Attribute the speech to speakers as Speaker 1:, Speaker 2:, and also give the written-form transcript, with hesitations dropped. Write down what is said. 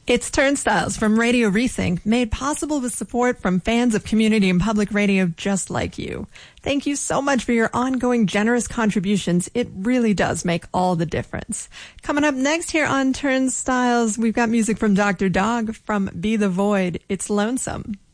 Speaker 1: It's Turnstiles from Radio Rethink, made possible with support from fans of community and public radio just like you. Thank you so much for your ongoing generous contributions. It really does make all the difference. Coming up next here on Turnstiles, we've got music from Dr. Dog from Be the Void. It's Lonesome.